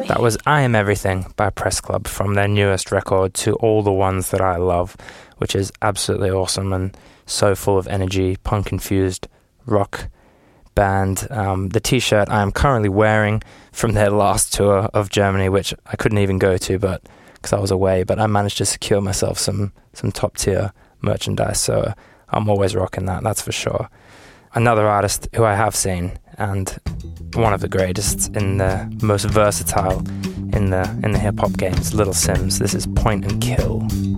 That was I Am Everything by Press Club from their newest record, To All the Ones That I Love, which is absolutely awesome and so full of energy, punk-infused rock band. The t-shirt I am currently wearing from their last tour of Germany, which I couldn't even go to but because I was away, but I managed to secure myself some top-tier merchandise, so I'm always rocking that, that's for sure. Another artist who I have seen, and one of the greatest and the most versatile in the hip-hop games, Little Simz. This is Point and Kill.